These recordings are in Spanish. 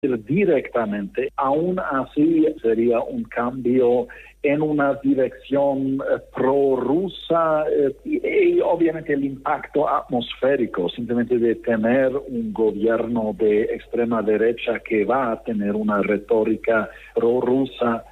directamente. Aún así sería un cambio en una dirección prorrusa y obviamente el impacto atmosférico, simplemente de tener un gobierno de extrema derecha que va a tener una retórica prorrusa.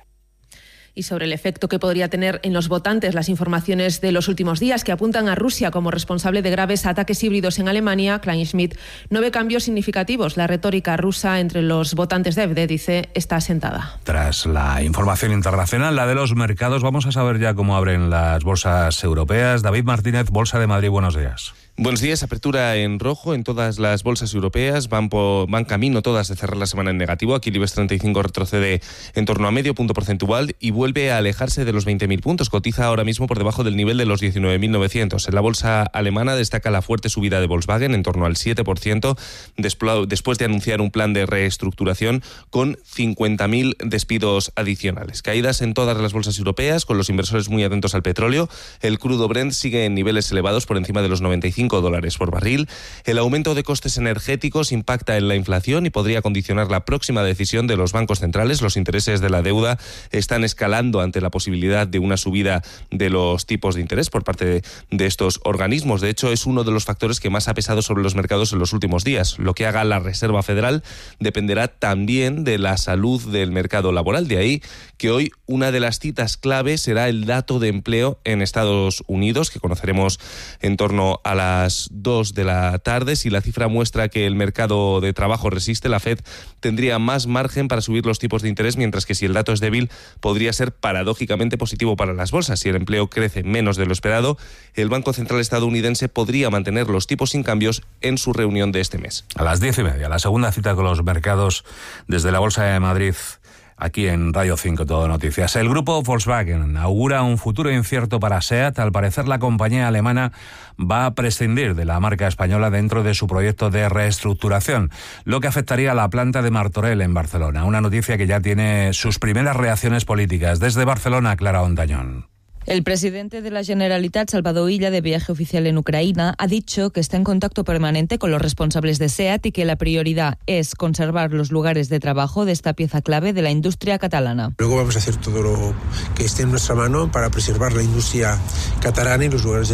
Y sobre el efecto que podría tener en los votantes las informaciones de los últimos días que apuntan a Rusia como responsable de graves ataques híbridos en Alemania, Klein-Schmidt no ve cambios significativos. La retórica rusa entre los votantes de AfD, dice, está asentada. Tras la información internacional, la de los mercados, vamos a saber ya cómo abren las bolsas europeas. David Martínez, Bolsa de Madrid, buenos días. Buenos días. Apertura en rojo en todas las bolsas europeas. Van camino todas de cerrar la semana en negativo. Aquí el IBEX 35 retrocede en torno a medio punto porcentual y vuelve a alejarse de los 20.000 puntos. Cotiza ahora mismo por debajo del nivel de los 19.900. En la bolsa alemana destaca la fuerte subida de Volkswagen en torno al 7%, después de anunciar un plan de reestructuración con 50.000 despidos adicionales. Caídas en todas las bolsas europeas, con los inversores muy atentos al petróleo. El crudo Brent sigue en niveles elevados por encima de los $95 por barril. El aumento de costes energéticos impacta en la inflación y podría condicionar la próxima decisión de los bancos centrales. Los intereses de la deuda están escalando ante la posibilidad de una subida de los tipos de interés por parte de estos organismos. De hecho, es uno de los factores que más ha pesado sobre los mercados en los últimos días. Lo que haga la Reserva Federal dependerá también de la salud del mercado laboral. De ahí que hoy una de las citas clave será el dato de empleo en Estados Unidos, que conoceremos en torno a las 2 de la tarde. Si la cifra muestra que el mercado de trabajo resiste, la Fed tendría más margen para subir los tipos de interés, mientras que si el dato es débil, podría ser paradójicamente positivo para las bolsas. Si el empleo crece menos de lo esperado, el Banco Central estadounidense podría mantener los tipos sin cambios en su reunión de este mes. A las 10:30, la segunda cita con los mercados desde la Bolsa de Madrid. Aquí en Radio 5 Todo Noticias. El grupo Volkswagen augura un futuro incierto para SEAT. Al parecer, la compañía alemana va a prescindir de la marca española dentro de su proyecto de reestructuración, lo que afectaría a la planta de Martorell en Barcelona. Una noticia que ya tiene sus primeras reacciones políticas. Desde Barcelona, Clara Ontañón. El presidente de la Generalitat, Salvador Illa, de viaje oficial en Ucrania, ha dicho que está en contacto permanente con los responsables de SEAT y que la prioridad es conservar los lugares de trabajo de esta pieza clave de la industria catalana. Luego vamos a hacer todo lo que esté en nuestra mano para preservar la industria catalana y los lugares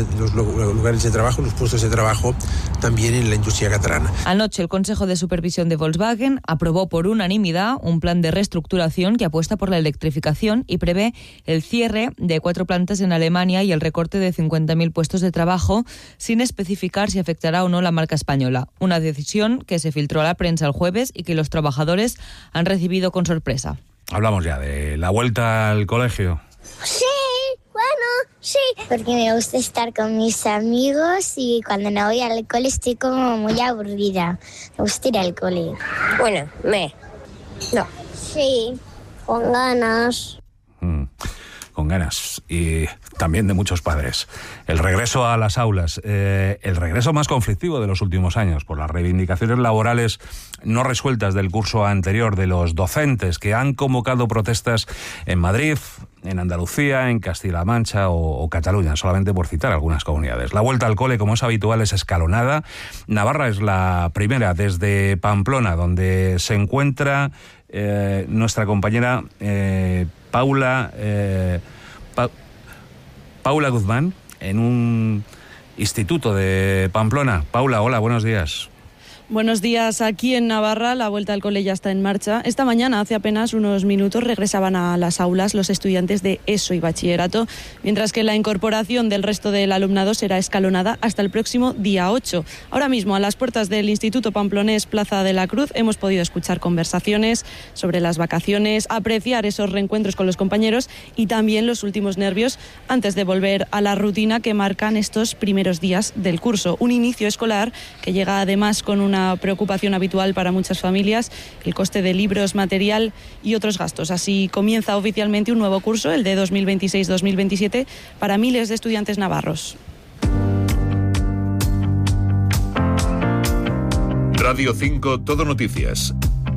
de trabajo, los puestos de trabajo también en la industria catalana. Anoche el Consejo de Supervisión de Volkswagen aprobó por unanimidad un plan de reestructuración que apuesta por la electrificación y prevé el cierre de 4 plantas en Alemania y el recorte de 50.000 puestos de trabajo, sin especificar si afectará o no la marca española. Una decisión que se filtró a la prensa el jueves y que los trabajadores han recibido con sorpresa. Hablamos ya de la vuelta al colegio. Sí, bueno, sí. Porque me gusta estar con mis amigos y cuando no voy al cole estoy como muy aburrida. Me gusta ir al cole. Bueno, no. Sí, con ganas. Con ganas, y también de muchos padres. El regreso a las aulas, el regreso más conflictivo de los últimos años, por las reivindicaciones laborales no resueltas del curso anterior de los docentes que han convocado protestas en Madrid, en Andalucía, en Castilla-La Mancha o Cataluña, solamente por citar algunas comunidades. La vuelta al cole, como es habitual, es escalonada. Navarra es la primera, desde Pamplona, donde se encuentra nuestra compañera Paula Guzmán, en un instituto de Pamplona. Paula, hola, buenos días. Buenos días. Aquí en Navarra la vuelta al cole ya está en marcha. Esta mañana, hace apenas unos minutos, regresaban a las aulas los estudiantes de ESO y bachillerato, mientras que la incorporación del resto del alumnado será escalonada hasta el próximo día 8. Ahora mismo, a las puertas del Instituto Pamplonés Plaza de la Cruz, hemos podido escuchar conversaciones sobre las vacaciones, apreciar esos reencuentros con los compañeros y también los últimos nervios antes de volver a la rutina que marcan estos primeros días del curso. Un inicio escolar que llega además con una preocupación habitual para muchas familias, el coste de libros, material y otros gastos. Así comienza oficialmente un nuevo curso, el de 2026-2027, para miles de estudiantes navarros. Radio 5 Todo Noticias.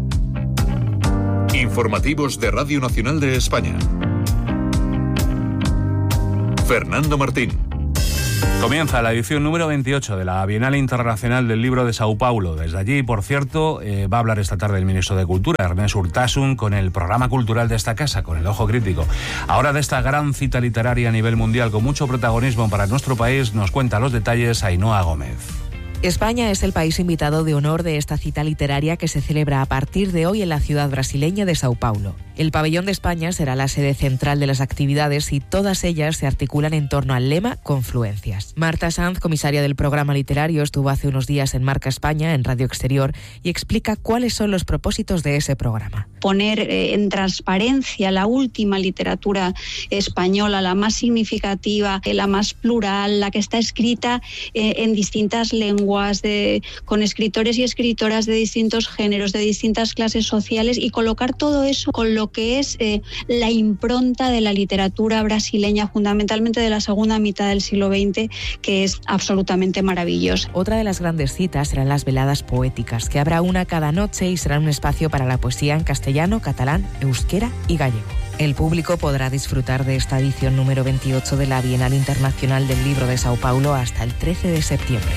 Informativos de Radio Nacional de España. Fernando Martín. Comienza la edición número 28 de la Bienal Internacional del Libro de Sao Paulo. Desde allí, por cierto, va a hablar esta tarde el ministro de Cultura, Ernest Urtasun, con el programa cultural de esta casa, con el ojo crítico. Ahora de esta gran cita literaria a nivel mundial con mucho protagonismo para nuestro país, nos cuenta los detalles Ainhoa Gómez. España es el país invitado de honor de esta cita literaria que se celebra a partir de hoy en la ciudad brasileña de Sao Paulo. El pabellón de España será la sede central de las actividades y todas ellas se articulan en torno al lema Confluencias. Marta Sanz, comisaria del programa literario, estuvo hace unos días en Marca España, en Radio Exterior, y explica cuáles son los propósitos de ese programa. Poner en transparencia la última literatura española, la más significativa, la más plural, la que está escrita en distintas lenguas, con escritores y escritoras de distintos géneros, de distintas clases sociales, y colocar todo eso con lo que es la impronta de la literatura brasileña, fundamentalmente de la segunda mitad del siglo XX, que es absolutamente maravillosa. Otra de las grandes citas serán las veladas poéticas, que habrá una cada noche y serán un espacio para la poesía en castellano, catalán, euskera y gallego. El público podrá disfrutar de esta edición número 28 de la Bienal Internacional del Libro de Sao Paulo hasta el 13 de septiembre.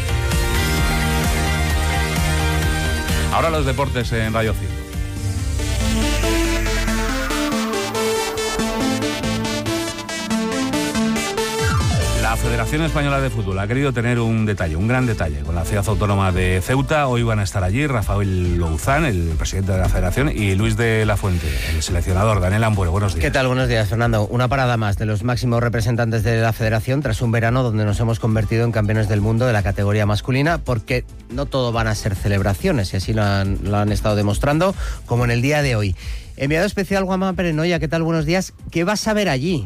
Ahora los deportes en Radio 5. La Federación Española de Fútbol ha querido tener un detalle, un gran detalle, con la ciudad autónoma de Ceuta. Hoy van a estar allí Rafael Louzán, el presidente de la Federación, y Luis de la Fuente, el seleccionador. Daniel Ampuero, buenos días. ¿Qué tal? Buenos días, Fernando. Una parada más de los máximos representantes de la Federación tras un verano donde nos hemos convertido en campeones del mundo de la categoría masculina, porque no todo van a ser celebraciones, y así lo han estado demostrando, como en el día de hoy. Enviado especial Juanma Perenoia, ¿qué tal? Buenos días. ¿Qué vas a ver allí?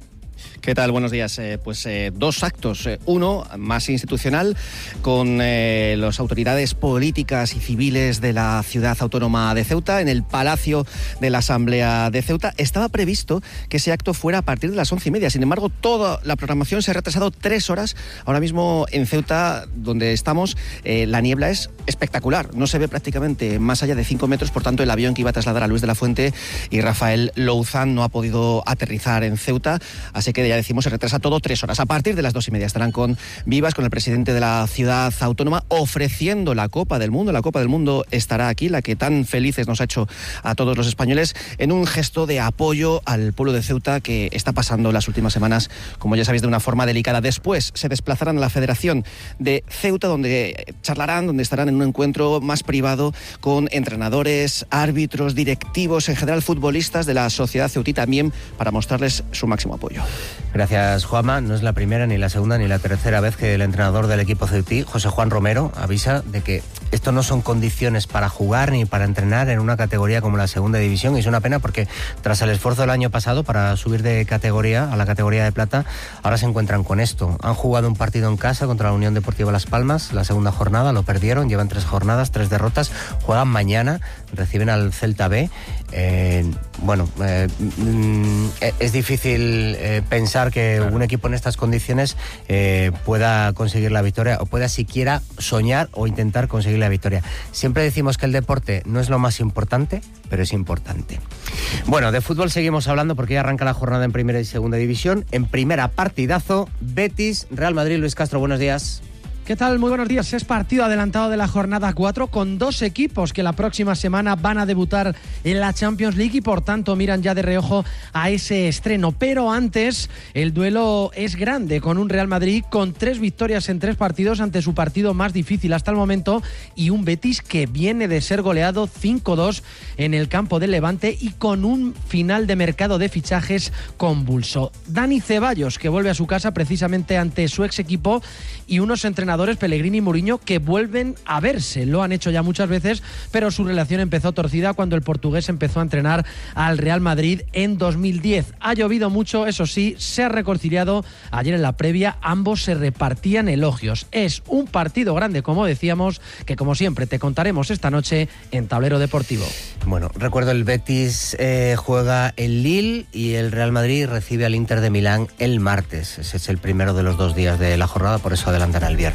¿Qué tal? Buenos días. Dos actos. Uno más institucional con las autoridades políticas y civiles de la ciudad autónoma de Ceuta en el Palacio de la Asamblea de Ceuta. Estaba previsto que ese acto fuera a partir de las 11:30. Sin embargo, toda la programación se ha retrasado 3 horas. Ahora mismo en Ceuta, donde estamos, la niebla es espectacular. No se ve prácticamente más allá de 5 metros. Por tanto, el avión que iba a trasladar a Luis de la Fuente y Rafael Louzán no ha podido aterrizar en Ceuta. Así que ya decimos, se retrasa todo 3 horas. A partir de las 2:30 estarán con Vivas, con el presidente de la ciudad autónoma, ofreciendo la Copa del Mundo. La Copa del Mundo estará aquí, la que tan felices nos ha hecho a todos los españoles, en un gesto de apoyo al pueblo de Ceuta, que está pasando las últimas semanas, como ya sabéis, de una forma delicada. Después se desplazarán a la Federación de Ceuta, donde charlarán, donde estarán en un encuentro más privado con entrenadores, árbitros, directivos, en general futbolistas de la sociedad ceutí, también para mostrarles su máximo apoyo. Gracias, Juanma. No es la primera, ni la segunda, ni la tercera vez que el entrenador del equipo ceutí, José Juan Romero, avisa de que esto no son condiciones para jugar ni para entrenar en una categoría como la segunda división. Y es una pena porque tras el esfuerzo del año pasado para subir de categoría a la categoría de plata, ahora se encuentran con esto. Han jugado un partido en casa contra la Unión Deportiva Las Palmas, la segunda jornada, lo perdieron, llevan 3 jornadas, 3 derrotas, juegan mañana, reciben al Celta B. Es difícil pensar que un equipo en estas condiciones pueda conseguir la victoria o pueda siquiera soñar o intentar conseguir la victoria. Siempre decimos que el deporte no es lo más importante, pero es importante. Bueno, de fútbol seguimos hablando porque ya arranca la jornada en primera y segunda división. En primera, partidazo, Betis, Real Madrid. Luis Castro, buenos días. ¿Qué tal? Muy buenos días. Es partido adelantado de la jornada 4 con 2 equipos que la próxima semana van a debutar en la Champions League y por tanto miran ya de reojo a ese estreno. Pero antes el duelo es grande, con un Real Madrid con 3 victorias en 3 partidos ante su partido más difícil hasta el momento, y un Betis que viene de ser goleado 5-2 en el campo del Levante y con un final de mercado de fichajes convulso. Dani Ceballos, que vuelve a su casa precisamente ante su ex equipo, y unos entrenadores, Pellegrini y Mourinho, que vuelven a verse. Lo han hecho ya muchas veces, pero su relación empezó torcida cuando el portugués empezó a entrenar al Real Madrid en 2010. Ha llovido mucho, eso sí, se ha reconciliado. Ayer en la previa ambos se repartían elogios. Es un partido grande, como decíamos, que como siempre te contaremos esta noche en Tablero Deportivo. Bueno, recuerdo, el Betis juega el Lille y el Real Madrid recibe al Inter de Milán el martes. Ese es el primero de los 2 días de la jornada, por eso adelantan al viernes.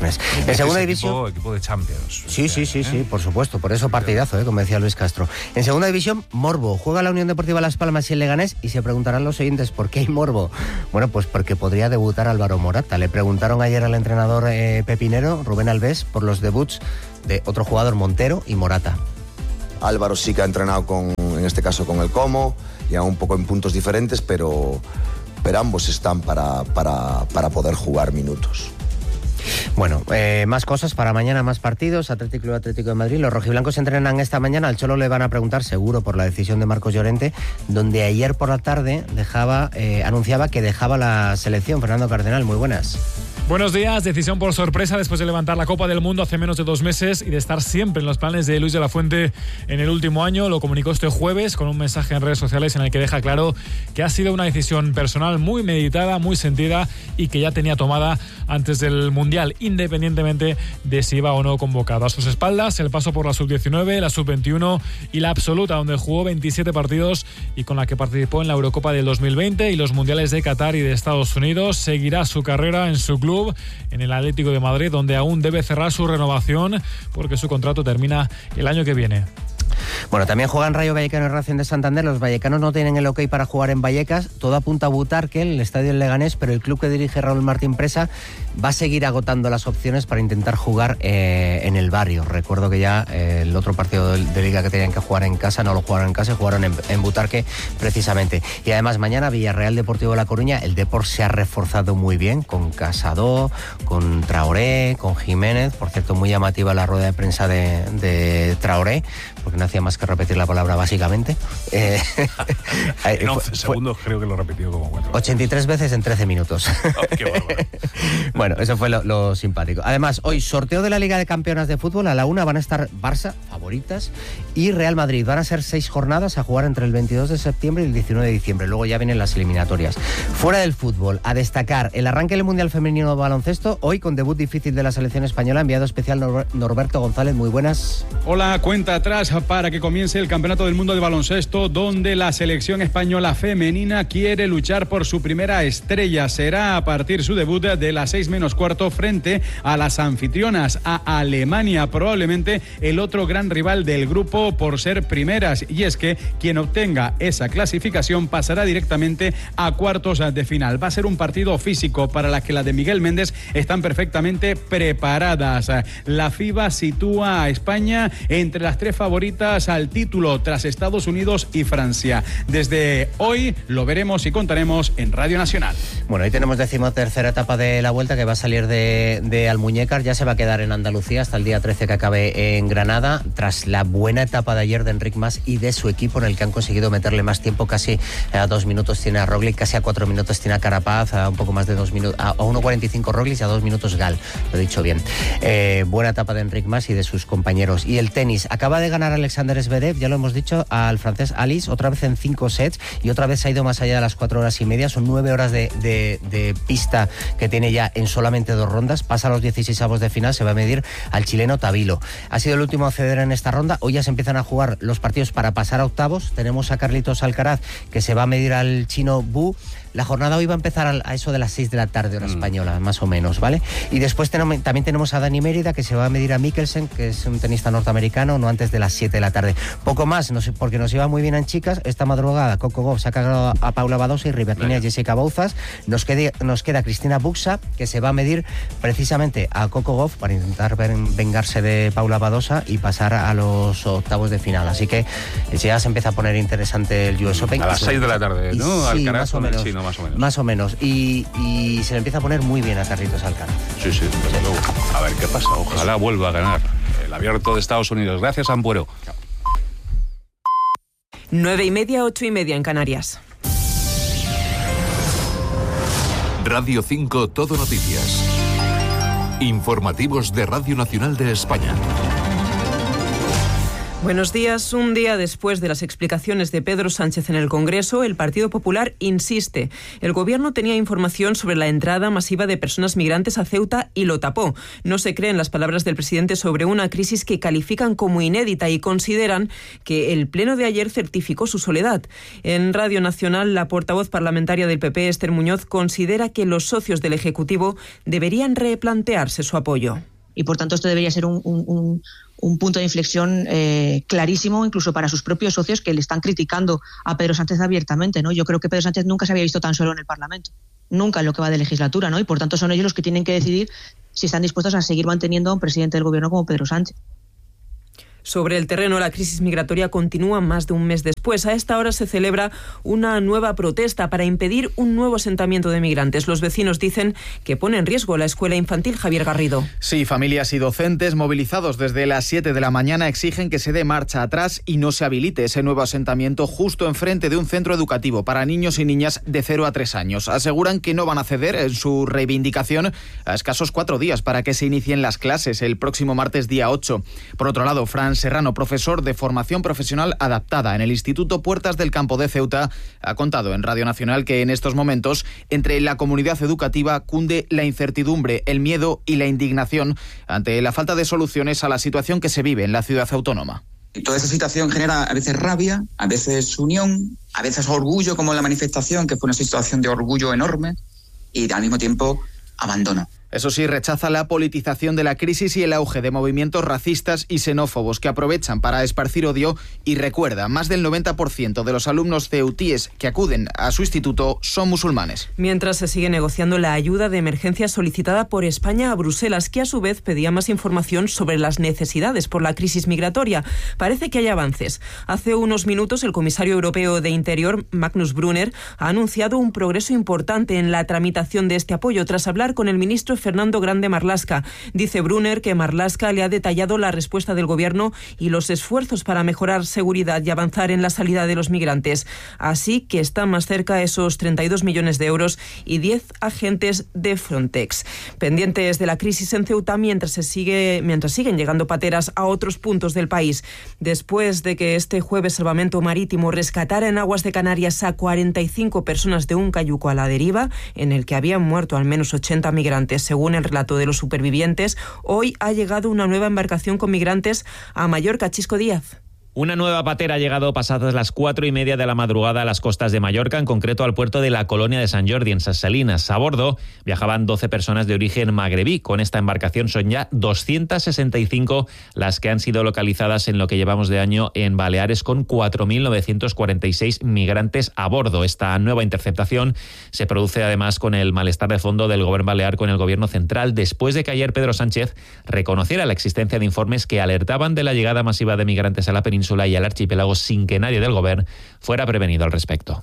viernes. En segunda división... Equipo de Champions. Sí, por supuesto. Por eso partidazo, como decía Luis Castro. En segunda división, morbo. Juega la Unión Deportiva Las Palmas y el Leganés y se preguntarán los oyentes ¿por qué hay morbo? Bueno, pues porque podría debutar Álvaro Morata. Le preguntaron ayer al entrenador pepinero, Rubén Alves, por los debuts de otro jugador, Montero y Morata. Álvaro sí que ha entrenado en este caso con el Como, ya un poco en puntos diferentes, pero ambos están para poder jugar minutos. Bueno, más cosas para mañana, más partidos. Atlético de Madrid. Los rojiblancos entrenan esta mañana. Al Cholo le van a preguntar seguro por la decisión de Marcos Llorente, donde ayer por la tarde anunciaba que dejaba la selección. Fernando Cardenal, muy buenas. Buenos días, decisión por sorpresa después de levantar la Copa del Mundo hace menos de 2 meses y de estar siempre en los planes de Luis de la Fuente en el último año. Lo comunicó este jueves con un mensaje en redes sociales en el que deja claro que ha sido una decisión personal muy meditada, muy sentida y que ya tenía tomada antes del Mundial, independientemente de si iba o no convocado. A sus espaldas el paso por la Sub-19, la Sub-21 y la Absoluta, donde jugó 27 partidos y con la que participó en la Eurocopa del 2020 y los Mundiales de Qatar y de Estados Unidos. Seguirá su carrera en su club, en el Atlético de Madrid, donde aún debe cerrar su renovación porque su contrato termina el año que viene. Bueno, también juegan Rayo Vallecano y Racing de Santander. Los vallecanos no tienen el ok para jugar en Vallecas. Todo apunta a Butarque, el estadio del Leganés, pero el club que dirige Raúl Martín Presa va a seguir agotando las opciones para intentar jugar en el barrio. Recuerdo que ya el otro partido de Liga que tenían que jugar en casa no lo jugaron en casa, jugaron en Butarque precisamente. Y además mañana Villarreal Deportivo de La Coruña. El Depor se ha reforzado muy bien con Casado, con Traoré, con Jiménez. Por cierto, muy llamativa la rueda de prensa de Traoré, porque no hacía más que repetir la palabra básicamente. En 11 segundos creo que lo repetió como 4 veces. 83 veces en 13 minutos. Oh, qué bárbaro. Bueno, eso fue lo simpático. Además, hoy sorteo de la Liga de Campeonas de Fútbol. A la 1 van a estar Barça, favoritas, y Real Madrid. Van a ser 6 jornadas a jugar entre el 22 de septiembre y el 19 de diciembre. Luego ya vienen las eliminatorias. Fuera del fútbol, a destacar el arranque del Mundial Femenino de Baloncesto, hoy con debut difícil de la selección española. Enviado especial Norberto González, muy buenas. Hola, cuenta atrás para que comience el Campeonato del Mundo de Baloncesto, donde la selección española femenina quiere luchar por su primera estrella. Será a partir su debut de las 6:15 frente a las anfitrionas, a Alemania, probablemente el otro gran rival del grupo por ser primeras. Y es que quien obtenga esa clasificación pasará directamente a cuartos de final. Va a ser un partido físico para la que las de Miguel Méndez están perfectamente preparadas. La FIBA sitúa a España entre las 3 favoritas al título tras Estados Unidos y Francia. Desde hoy lo veremos y contaremos en Radio Nacional. Bueno, hoy tenemos 13ª etapa de la Vuelta que va a salir de Almuñécar. Ya se va a quedar en Andalucía hasta el día 13 que acabe en Granada, tras la buena etapa de ayer de Enric Mas y de su equipo, en el que han conseguido meterle más tiempo. Casi a 2 minutos tiene a Roglic, casi a 4 minutos tiene a Carapaz, a un poco más de 2 minutos, a 1:45 Roglic y a 2 minutos Gal, lo he dicho bien. Buena etapa de Enric Mas y de sus compañeros. Y el tenis, acaba de ganar Alexander Zverev, ya lo hemos dicho, al francés Alice, otra vez en 5 sets y otra vez ha ido más allá de las 4 horas y media. Son 9 horas de pista que tiene ya en solamente 2 rondas. Pasa a los 16avos de final, se va a medir al chileno Tabilo. Ha sido el último a ceder en esta ronda. Hoy ya se empiezan a jugar los partidos para pasar a octavos. Tenemos a Carlitos Alcaraz, que se va a medir al chino Bu. La jornada hoy va a empezar a eso de las 6 de la tarde, hora española, más o menos, ¿vale? Y después también tenemos a Dani Mérida, que se va a medir a Mikkelsen, que es un tenista norteamericano, no antes de las 7 de la tarde. Poco más, no sé, porque nos iba muy bien en chicas. Esta madrugada Coco Gauff se ha cargado a Paula Badosa y Ribertina a Jessica Bouzas. Nos queda Cristina Buxa, que se va a medir precisamente a Coco Gauff para intentar vengarse de Paula Badosa y pasar a los octavos de final. Así que ya se empieza a poner interesante el US Open. A las 6 de la tarde, ¿no? Sí, Alcaraz más o menos. Chino, más o menos. Más o menos. Y se le empieza a poner muy bien a Carlitos Alcaraz. Sí, desde luego. A ver qué pasa. Ojalá vuelva a ganar el Abierto de Estados Unidos. Gracias, Ampuero. 9:30, 8:30 en Canarias. Radio 5 Todo Noticias. Informativos de Radio Nacional de España. Buenos días. Un día después de las explicaciones de Pedro Sánchez en el Congreso, el Partido Popular insiste. El Gobierno tenía información sobre la entrada masiva de personas migrantes a Ceuta y lo tapó. No se creen las palabras del presidente sobre una crisis que califican como inédita y consideran que el pleno de ayer certificó su soledad. En Radio Nacional, la portavoz parlamentaria del PP, Esther Muñoz, considera que los socios del Ejecutivo deberían replantearse su apoyo. Y por tanto esto debería ser un punto de inflexión clarísimo, incluso para sus propios socios que le están criticando a Pedro Sánchez abiertamente, ¿no? Yo creo que Pedro Sánchez nunca se había visto tan solo en el Parlamento, nunca en lo que va de legislatura, ¿no? Y por tanto son ellos los que tienen que decidir si están dispuestos a seguir manteniendo a un presidente del Gobierno como Pedro Sánchez. Sobre el terreno, la crisis migratoria continúa más de un mes después. A esta hora se celebra una nueva protesta para impedir un nuevo asentamiento de migrantes. Los vecinos dicen que pone en riesgo la escuela infantil. Javier Garrido. Sí, familias y docentes movilizados desde las 7 de la mañana exigen que se dé marcha atrás y no se habilite ese nuevo asentamiento justo enfrente de un centro educativo para niños y niñas de 0 a 3 años. Aseguran que no van a ceder en su reivindicación a escasos 4 días para que se inicien las clases el próximo martes día 8. Por otro lado, Fran Serrano, profesor de formación profesional adaptada en el Instituto Puertas del Campo de Ceuta, ha contado en Radio Nacional que en estos momentos entre la comunidad educativa cunde la incertidumbre, el miedo y la indignación ante la falta de soluciones a la situación que se vive en la ciudad autónoma. Toda esa situación genera a veces rabia, a veces unión, a veces orgullo, como en la manifestación, que fue una situación de orgullo enorme, y al mismo tiempo abandono. Eso sí, rechaza la politización de la crisis y el auge de movimientos racistas y xenófobos que aprovechan para esparcir odio y recuerda, más del 90% de los alumnos ceutíes que acuden a su instituto son musulmanes. Mientras se sigue negociando la ayuda de emergencia solicitada por España a Bruselas, que a su vez pedía más información sobre las necesidades por la crisis migratoria. Parece que hay avances. Hace unos minutos el comisario europeo de Interior, Magnus Brunner, ha anunciado un progreso importante en la tramitación de este apoyo tras hablar con el ministro Fernando Grande Marlaska. Dice Brunner que Marlaska le ha detallado la respuesta del Gobierno y los esfuerzos para mejorar seguridad y avanzar en la salida de los migrantes. Así que están más cerca esos 32 millones de euros y 10 agentes de Frontex. Pendientes de la crisis en Ceuta mientras siguen llegando pateras a otros puntos del país. Después de que este jueves Salvamento Marítimo rescatara en aguas de Canarias a 45 personas de un cayuco a la deriva, en el que habían muerto al menos 80 migrantes. Según el relato de los supervivientes, hoy ha llegado una nueva embarcación con migrantes a Mallorca. Chisco Díaz. Una nueva patera ha llegado pasadas las 4:30 de la madrugada a las costas de Mallorca, en concreto al puerto de la Colonia de Sant Jordi, en Ses Salines. A bordo viajaban 12 personas de origen magrebí. Con esta embarcación son ya 265 las que han sido localizadas en lo que llevamos de año en Baleares, con 4.946 migrantes a bordo. Esta nueva interceptación se produce además con el malestar de fondo del Gobierno balear con el Gobierno central, después de que ayer Pedro Sánchez reconociera la existencia de informes que alertaban de la llegada masiva de migrantes a la península y al archipiélago sin que nadie del Gobierno fuera prevenido al respecto.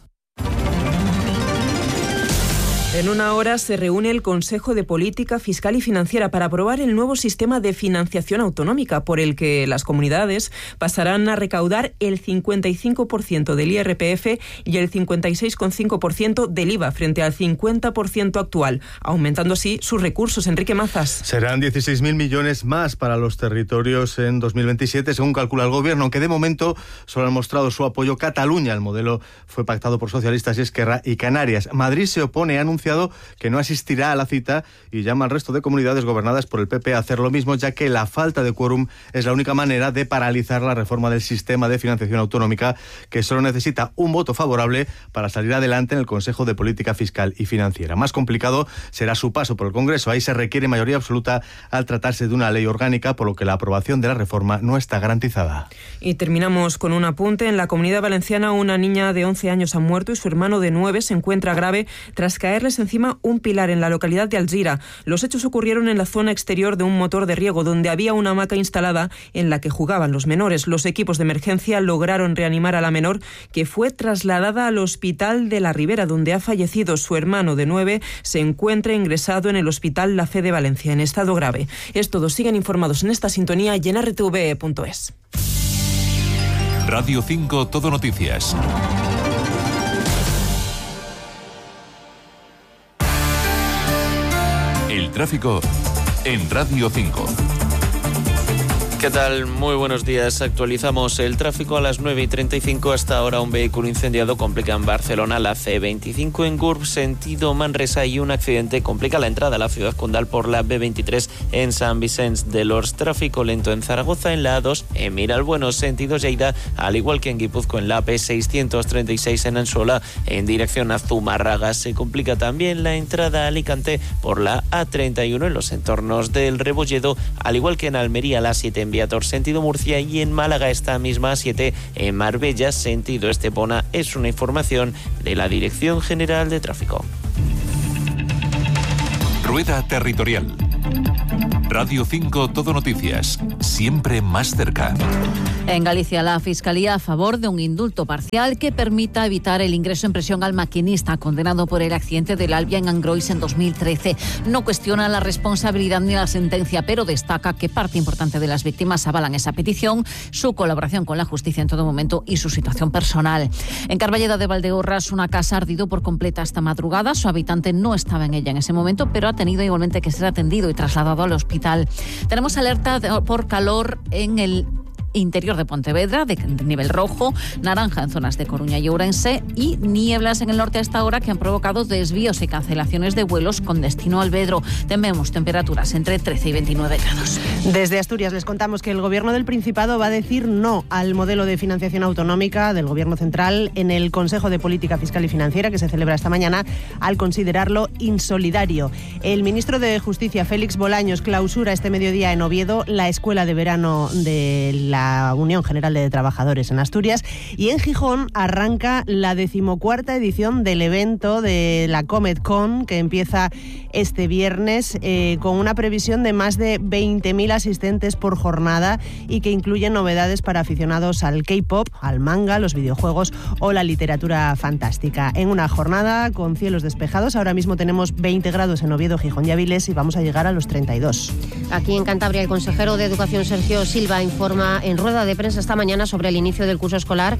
En una hora se reúne el Consejo de Política Fiscal y Financiera para aprobar el nuevo sistema de financiación autonómica, por el que las comunidades pasarán a recaudar el 55% del IRPF y el 56,5% del IVA frente al 50% actual, aumentando así sus recursos. Enrique Mazas. Serán 16.000 millones más para los territorios en 2027, según calcula el Gobierno, aunque de momento solo han mostrado su apoyo Cataluña. El modelo fue pactado por socialistas y Esquerra y Canarias. Madrid se opone, ha anunciado que no asistirá a la cita y llama al resto de comunidades gobernadas por el PP a hacer lo mismo, ya que la falta de quórum es la única manera de paralizar la reforma del sistema de financiación autonómica, que solo necesita un voto favorable para salir adelante en el Consejo de Política Fiscal y Financiera. Más complicado será su paso por el Congreso. Ahí se requiere mayoría absoluta al tratarse de una ley orgánica, por lo que la aprobación de la reforma no está garantizada. Y terminamos con un apunte. En la Comunidad Valenciana, una niña de 11 años ha muerto y su hermano de 9 se encuentra grave tras caerles encima un pilar en la localidad de Alzira. Los hechos ocurrieron en la zona exterior de un motor de riego, donde había una hamaca instalada en la que jugaban los menores. Los equipos de emergencia lograron reanimar a la menor, que fue trasladada al Hospital de la Ribera, donde ha fallecido. Su hermano de 9 se encuentra ingresado en el Hospital La Fe de Valencia en estado grave. Es todo. Sigan informados en esta sintonía y en rtv.es. Radio 5 Todo Noticias. El tráfico en Radio 5. ¿Qué tal? Muy buenos días. Actualizamos el tráfico a las 9:35. Hasta ahora un vehículo incendiado complica en Barcelona la C25 en Gurb, sentido Manresa, y un accidente complica la entrada a la ciudad condal por la B23 en Sant Vicenç de los. Tráfico lento en Zaragoza en la A2 en Miralbueno, sentido Lleida, al igual que en Guipúzcoa en la AP636 en Ansola en dirección a Zumárraga. Se complica también la entrada a Alicante por la A31 en los entornos del Rebolledo, al igual que en Almería la 7 en Viator, sentido Murcia, y en Málaga esta misma A7 en Marbella, sentido Estepona. Es una información de la Dirección General de Tráfico. Rueda Territorial. Radio 5 Todo Noticias, siempre más cerca. En Galicia, la Fiscalía a favor de un indulto parcial que permita evitar el ingreso en prisión al maquinista condenado por el accidente del Albia en Angrois en 2013. No cuestiona la responsabilidad ni la sentencia, pero destaca que parte importante de las víctimas avalan esa petición, su colaboración con la justicia en todo momento y su situación personal. En Carballeda de Valdeorras, una casa ha ardido por completa esta madrugada. Su habitante no estaba en ella en ese momento, pero ha tenido igualmente que ser atendido y trasladado al hospital. Tenemos alerta por calor en el interior de Pontevedra, de nivel rojo, naranja en zonas de Coruña y Ourense, y nieblas en el norte a esta hora que han provocado desvíos y cancelaciones de vuelos con destino al Vedro. Tenemos temperaturas entre 13 y 29 grados. Desde Asturias les contamos que el Gobierno del Principado va a decir no al modelo de financiación autonómica del Gobierno central en el Consejo de Política Fiscal y Financiera que se celebra esta mañana, al considerarlo insolidario. El ministro de Justicia, Félix Bolaños, clausura este mediodía en Oviedo la escuela de verano de la Unión General de Trabajadores en Asturias, y en Gijón arranca la 14ª edición del evento de la CometCon, que empieza este viernes con una previsión de más de 20.000 asistentes por jornada y que incluye novedades para aficionados al K-pop, al manga, los videojuegos o la literatura fantástica. En una jornada con cielos despejados, ahora mismo tenemos 20 grados en Oviedo, Gijón y Avilés y vamos a llegar a los 32. Aquí en Cantabria, el consejero de Educación, Sergio Silva, informa en rueda de prensa esta mañana sobre el inicio del curso escolar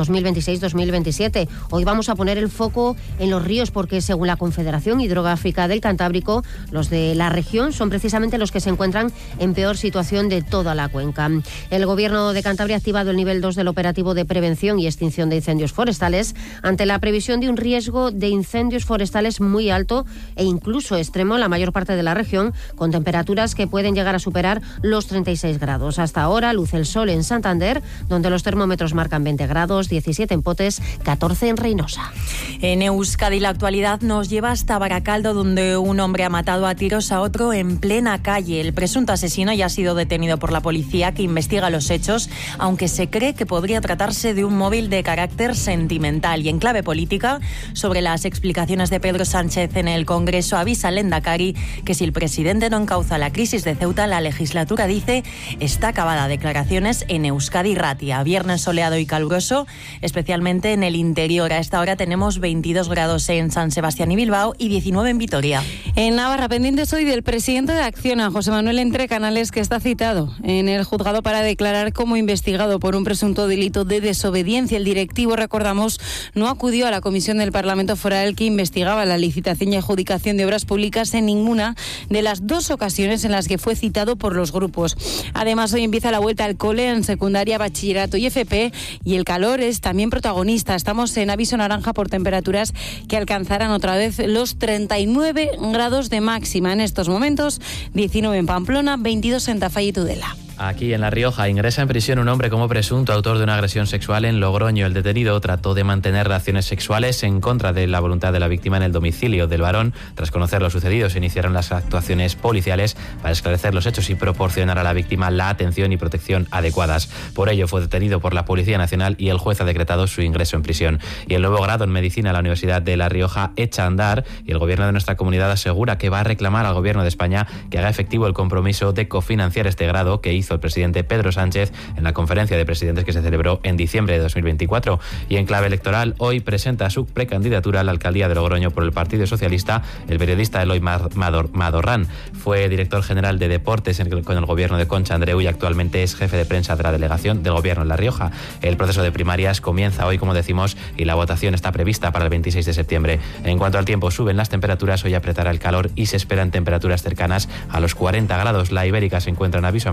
2026-2027. Hoy vamos a poner el foco en los ríos porque, según la Confederación Hidrográfica del Cantábrico, los de la región son precisamente los que se encuentran en peor situación de toda la cuenca. El Gobierno de Cantabria ha activado el nivel 2 del operativo de prevención y extinción de incendios forestales ante la previsión de un riesgo de incendios forestales muy alto e incluso extremo en la mayor parte de la región, con temperaturas que pueden llegar a superar los 36 grados. Hasta ahora luce el sol en Santander, donde los termómetros marcan 20 grados, 17 en Potes, 14 en Reynosa. En Euskadi la actualidad nos lleva hasta Baracaldo, donde un hombre ha matado a tiros a otro en plena calle. El presunto asesino ya ha sido detenido por la policía, que investiga los hechos, aunque se cree que podría tratarse de un móvil de carácter sentimental. Y en clave política, sobre las explicaciones de Pedro Sánchez en el Congreso, avisa Lehendakari que si el presidente no encauza la crisis de Ceuta, la legislatura, dice, está acabada. Declaraciones en Euskadi Ratia. Viernes soleado y caluroso, especialmente en el interior. A esta hora tenemos 22 grados en San Sebastián y Bilbao y 19 en Vitoria. En Navarra, pendientes hoy del presidente de Acciona, José Manuel Entrecanales, que está citado en el juzgado para declarar como investigado por un presunto delito de desobediencia. El directivo, recordamos, no acudió a la comisión del Parlamento Foral que investigaba la licitación y adjudicación de obras públicas en ninguna de las dos ocasiones en las que fue citado por los grupos. Además, hoy empieza la vuelta al cole en secundaria, bachillerato y FP, y el calor es también protagonista. Estamos en aviso naranja por temperaturas que alcanzarán otra vez los 39 grados de máxima en estos momentos, 19 en Pamplona, 22 en Tafalla y Tudela. Aquí en La Rioja ingresa en prisión un hombre como presunto autor de una agresión sexual en Logroño. El detenido trató de mantener relaciones sexuales en contra de la voluntad de la víctima en el domicilio del varón. Tras conocer lo sucedido, se iniciaron las actuaciones policiales para esclarecer los hechos y proporcionar a la víctima la atención y protección adecuadas. Por ello fue detenido por la Policía Nacional y el juez ha decretado su ingreso en prisión. Y el nuevo grado en medicina de la Universidad de La Rioja echa a andar y el gobierno de nuestra comunidad asegura que va a reclamar al gobierno de España que haga efectivo el compromiso de cofinanciar este grado que hizo el presidente Pedro Sánchez en la conferencia de presidentes que se celebró en diciembre de 2024. Y en clave electoral, hoy presenta su precandidatura a la alcaldía de Logroño por el Partido Socialista el periodista Eloy Madorrán. Fue director general de deportes con el gobierno de Concha Andreu y actualmente es jefe de prensa de la delegación del gobierno en La Rioja. El proceso de primarias comienza hoy, como decimos, y la votación está prevista para el 26 de septiembre. En cuanto al tiempo, suben las temperaturas, hoy apretará el calor y se esperan temperaturas cercanas a los 40 grados. La Ibérica se encuentra en aviso amarillo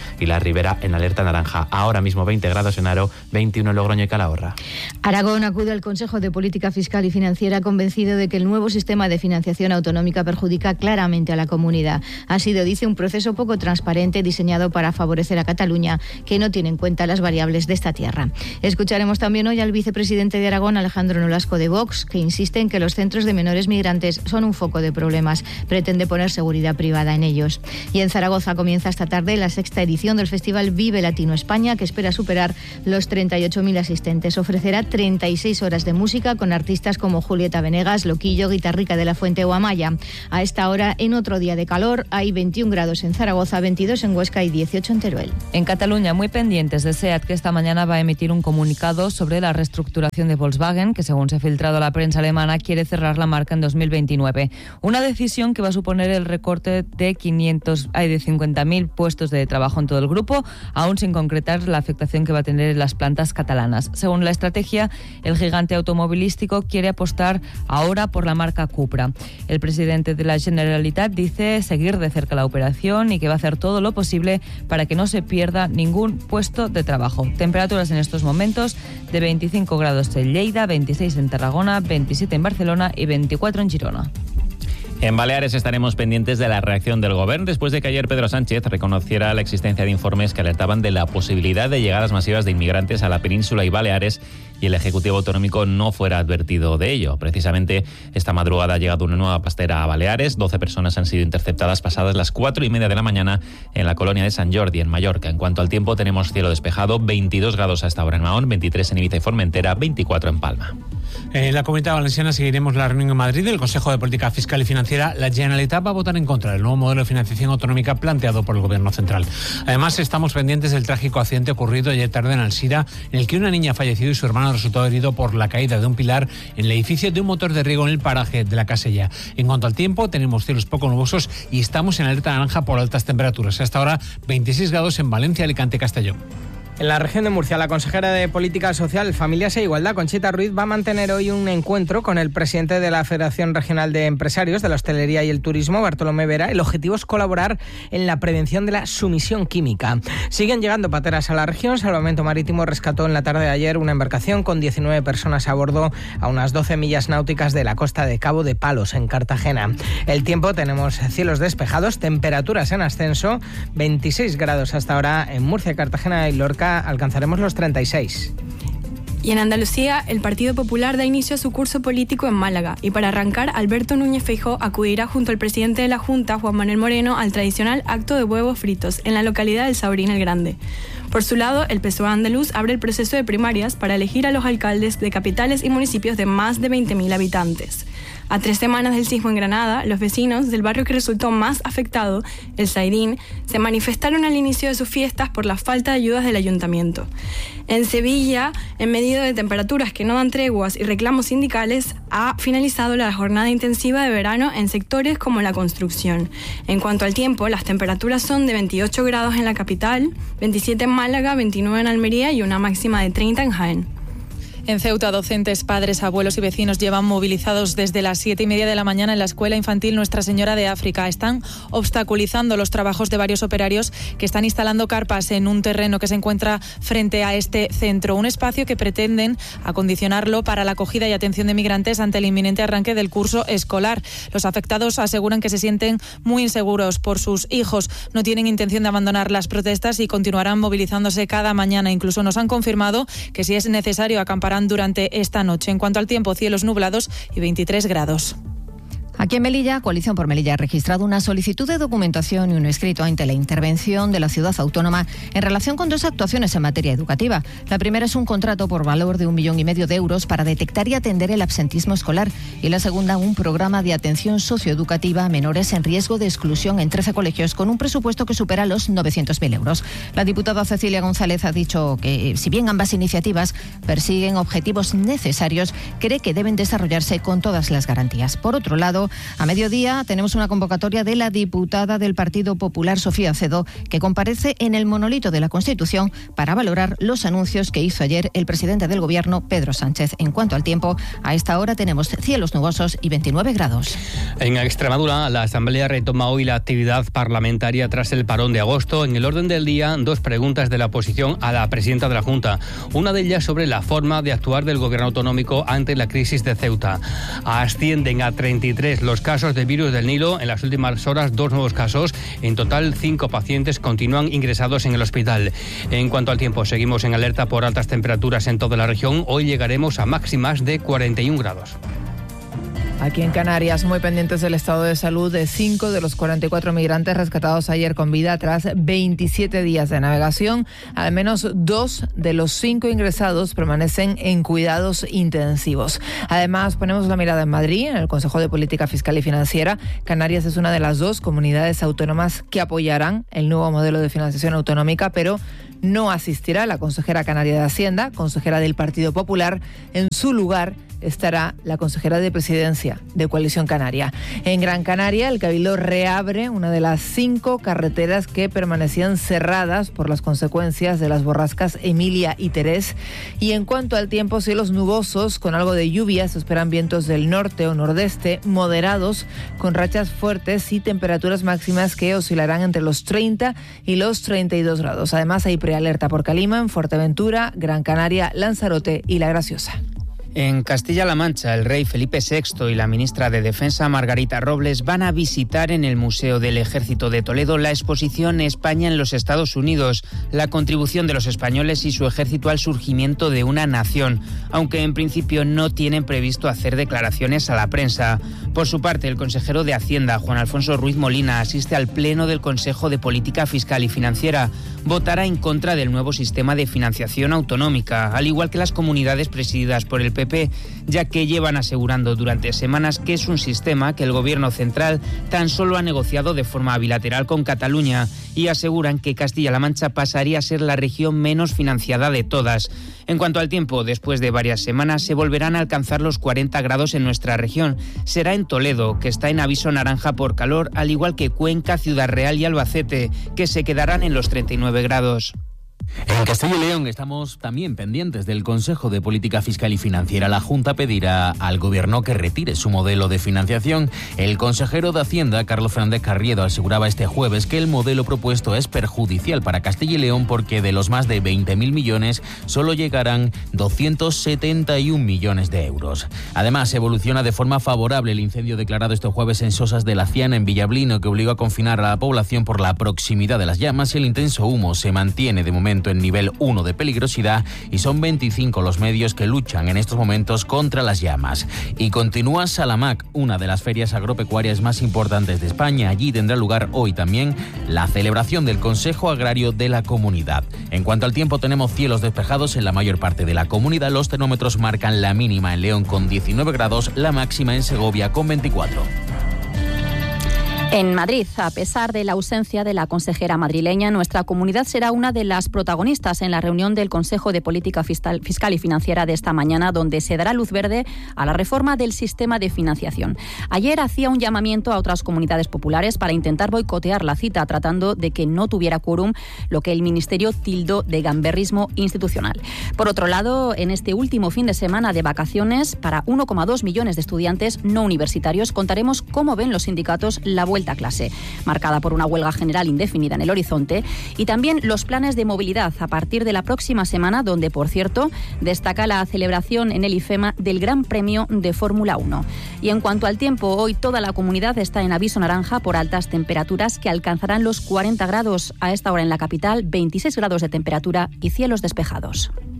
y la Ribera en alerta naranja. Ahora mismo 20 grados en Haro, 21 en Logroño y Calahorra. Aragón acude al Consejo de Política Fiscal y Financiera convencido de que el nuevo sistema de financiación autonómica perjudica claramente a la comunidad. Ha sido, dice, un proceso poco transparente diseñado para favorecer a Cataluña, que no tiene en cuenta las variables de esta tierra. Escucharemos también hoy al vicepresidente de Aragón, Alejandro Nolasco de Vox, que insiste en que los centros de menores migrantes son un foco de problemas. Pretende poner seguridad privada en ellos. Y en Zaragoza comienza esta tarde la 6ª edición del Festival Vive Latino España, que espera superar los 38.000 asistentes. Ofrecerá 36 horas de música con artistas como Julieta Venegas, Loquillo, Guitarrica de la Fuente o Amaya. A esta hora, en otro día de calor, hay 21 grados en Zaragoza, 22 en Huesca y 18 en Teruel. En Cataluña, muy pendientes de SEAT, que esta mañana va a emitir un comunicado sobre la reestructuración de Volkswagen, que según se ha filtrado a la prensa alemana, quiere cerrar la marca en 2029. Una decisión que va a suponer el recorte de 50.000 puestos de trabajo en todo el grupo, aún sin concretar la afectación que va a tener en las plantas catalanas. Según la estrategia, el gigante automovilístico quiere apostar ahora por la marca Cupra. El presidente de la Generalitat dice seguir de cerca la operación y que va a hacer todo lo posible para que no se pierda ningún puesto de trabajo. Temperaturas en estos momentos de 25 grados en Lleida, 26 en Tarragona, 27 en Barcelona y 24 en Girona. En Baleares estaremos pendientes de la reacción del Gobierno después de que ayer Pedro Sánchez reconociera la existencia de informes que alertaban de la posibilidad de llegadas masivas de inmigrantes a la península y Baleares y el Ejecutivo Autonómico no fuera advertido de ello. Precisamente esta madrugada ha llegado una nueva pastera a Baleares. 12 personas han sido interceptadas pasadas las 4:30 de la mañana en la colonia de Sant Jordi, en Mallorca. En cuanto al tiempo, tenemos cielo despejado, 22 grados a esta hora en Mahón, 23 en Ibiza y Formentera, 24 en Palma. En la Comunidad Valenciana seguiremos la reunión en Madrid del Consejo de Política Fiscal y Financiera. La Generalitat va a votar en contra del nuevo modelo de financiación autonómica planteado por el Gobierno central. Además, estamos pendientes del trágico accidente ocurrido ayer tarde en Alsira, en el que una niña ha fallecido y su hermano resultó herido por la caída de un pilar en el edificio de un motor de riego en el paraje de la Casella. En cuanto al tiempo, tenemos cielos poco nubosos y estamos en alerta naranja por altas temperaturas. Hasta ahora, 26 grados en Valencia, Alicante y Castellón. En la región de Murcia, la consejera de Política Social, Familias e Igualdad, Conchita Ruiz, va a mantener hoy un encuentro con el presidente de la Federación Regional de Empresarios de la Hostelería y el Turismo, Bartolomé Vera. El objetivo es colaborar en la prevención de la sumisión química. Siguen llegando pateras a la región. Salvamento Marítimo rescató en la tarde de ayer una embarcación con 19 personas a bordo a unas 12 millas náuticas de la costa de Cabo de Palos, en Cartagena. El tiempo, tenemos cielos despejados, temperaturas en ascenso, 26 grados hasta ahora en Murcia, Cartagena y Lorca. Alcanzaremos los 36. Y en Andalucía, el Partido Popular da inicio a su curso político en Málaga. Y para arrancar, Alberto Núñez Feijóo acudirá junto al presidente de la Junta, Juan Manuel Moreno, al tradicional acto de huevos fritos en la localidad del Saurín el Grande. Por su lado, el PSOE andaluz abre el proceso de primarias para elegir a los alcaldes de capitales y municipios de más de 20.000 habitantes. A 3 semanas del sismo en Granada, los vecinos del barrio que resultó más afectado, el Saidín, se manifestaron al inicio de sus fiestas por la falta de ayudas del ayuntamiento. En Sevilla, en medio de temperaturas que no dan treguas y reclamos sindicales, ha finalizado la jornada intensiva de verano en sectores como la construcción. En cuanto al tiempo, las temperaturas son de 28 grados en la capital, 27 en Málaga, 29 en Almería y una máxima de 30 en Jaén. En Ceuta, docentes, padres, abuelos y vecinos llevan movilizados desde las 7:30 de la mañana en la escuela infantil Nuestra Señora de África. Están obstaculizando los trabajos de varios operarios que están instalando carpas en un terreno que se encuentra frente a este centro. Un espacio que pretenden acondicionarlo para la acogida y atención de migrantes ante el inminente arranque del curso escolar. Los afectados aseguran que se sienten muy inseguros por sus hijos. No tienen intención de abandonar las protestas y continuarán movilizándose cada mañana. Incluso nos han confirmado que si es necesario acamparán durante esta noche. En cuanto al tiempo, cielos nublados y 23 grados. Aquí en Melilla, Coalición por Melilla ha registrado una solicitud de documentación y un escrito ante la intervención de la ciudad autónoma en relación con 2 actuaciones en materia educativa. La primera es un contrato por valor de 1,5 millones de euros para detectar y atender el absentismo escolar y la segunda un programa de atención socioeducativa a menores en riesgo de exclusión en 13 colegios con un presupuesto que supera los 900.000 euros. La diputada Cecilia González ha dicho que si bien ambas iniciativas persiguen objetivos necesarios, cree que deben desarrollarse con todas las garantías. Por otro lado, domingo, a mediodía, tenemos una convocatoria de la diputada del Partido Popular, Sofía Acedo, que comparece en el monolito de la Constitución para valorar los anuncios que hizo ayer el presidente del Gobierno, Pedro Sánchez. En cuanto al tiempo, a esta hora tenemos cielos nubosos y 29 grados. En Extremadura, la Asamblea retoma hoy la actividad parlamentaria tras el parón de agosto. En el orden del día, 2 preguntas de la oposición a la presidenta de la Junta. Una de ellas sobre la forma de actuar del Gobierno autonómico ante la crisis de Ceuta. Ascienden a 33 los casos de virus del Nilo. En las últimas horas, 2 nuevos casos. En total, 5 pacientes continúan ingresados en el hospital. En cuanto al tiempo, seguimos en alerta por altas temperaturas en toda la región. Hoy llegaremos a máximas de 41 grados. Aquí en Canarias, muy pendientes del estado de salud de 5 de los 44 migrantes rescatados ayer con vida tras 27 días de navegación. Al menos 2 de los 5 ingresados permanecen en cuidados intensivos. Además, ponemos la mirada en Madrid, en el Consejo de Política Fiscal y Financiera. Canarias es una de las 2 comunidades autónomas que apoyarán el nuevo modelo de financiación autonómica, pero no asistirá la consejera canaria de Hacienda, consejera del Partido Popular. En su lugar estará la consejera de Presidencia de Coalición Canaria. En Gran Canaria, el Cabildo reabre una de las 5 carreteras que permanecían cerradas por las consecuencias de las borrascas Emilia y Terés. Y en cuanto al tiempo, cielos nubosos con algo de lluvia. Se esperan vientos del norte o nordeste moderados con rachas fuertes y temperaturas máximas que oscilarán entre los 30 y los 32 grados. Además, hay prealerta por calima en Fuerteventura, Gran Canaria, Lanzarote y La Graciosa. En Castilla-La Mancha, el rey Felipe VI y la ministra de Defensa, Margarita Robles, van a visitar en el Museo del Ejército de Toledo la exposición España en los Estados Unidos, la contribución de los españoles y su ejército al surgimiento de una nación, aunque en principio no tienen previsto hacer declaraciones a la prensa. Por su parte, el consejero de Hacienda, Juan Alfonso Ruiz Molina, asiste al Pleno del Consejo de Política Fiscal y Financiera. Votará en contra del nuevo sistema de financiación autonómica, al igual que las comunidades presididas por el PP, ya que llevan asegurando durante semanas que es un sistema que el Gobierno central tan solo ha negociado de forma bilateral con Cataluña, y aseguran que Castilla-La Mancha pasaría a ser la región menos financiada de todas. En cuanto al tiempo, después de varias semanas se volverán a alcanzar los 40 grados en nuestra región. Será en Toledo, que está en aviso naranja por calor, al igual que Cuenca, Ciudad Real y Albacete, que se quedarán en los 39 grados. En Castilla y León estamos también pendientes del Consejo de Política Fiscal y Financiera. La Junta pedirá al Gobierno que retire su modelo de financiación. El consejero de Hacienda, Carlos Fernández Carriedo, aseguraba este jueves que el modelo propuesto es perjudicial para Castilla y León porque de los más de 20.000 millones solo llegarán 271 millones de euros. Además, evoluciona de forma favorable el incendio declarado este jueves en Sosas de la Ciana, en Villablino, que obligó a confinar a la población por la proximidad de las llamas, y el intenso humo se mantiene de momento en nivel 1 de peligrosidad, y son 25 los medios que luchan en estos momentos contra las llamas. Y continúa Salamac, una de las ferias agropecuarias más importantes de España. Allí tendrá lugar hoy también la celebración del Consejo Agrario de la Comunidad. En cuanto al tiempo, tenemos cielos despejados en la mayor parte de la comunidad. Los termómetros marcan la mínima en León con 19 grados, la máxima en Segovia con 24. En Madrid, a pesar de la ausencia de la consejera madrileña, nuestra comunidad será una de las protagonistas en la reunión del Consejo de Política Fiscal y Financiera de esta mañana, donde se dará luz verde a la reforma del sistema de financiación. Ayer hacía un llamamiento a otras comunidades populares para intentar boicotear la cita, tratando de que no tuviera quórum, lo que el Ministerio tildó de gamberrismo institucional. Por otro lado, en este último fin de semana de vacaciones, para 1,2 millones de estudiantes no universitarios, contaremos cómo ven los sindicatos la vuelta a clase, marcada por una huelga general indefinida en el horizonte, y también los planes de movilidad a partir de la próxima semana, donde, por cierto, destaca la celebración en el IFEMA del Gran Premio de Fórmula 1. Y en cuanto al tiempo, hoy toda la comunidad está en aviso naranja por altas temperaturas que alcanzarán los 40 grados. A esta hora en la capital, 26 grados de temperatura y cielos despejados.